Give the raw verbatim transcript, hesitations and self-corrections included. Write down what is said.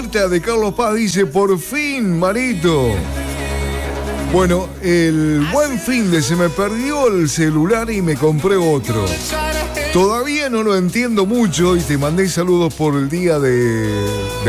vuelta de Carlos Paz dice, por fin, Marito. Bueno, el buen fin de se me perdió el celular y me compré otro. Todavía no lo entiendo mucho y te mandé saludos por el día de,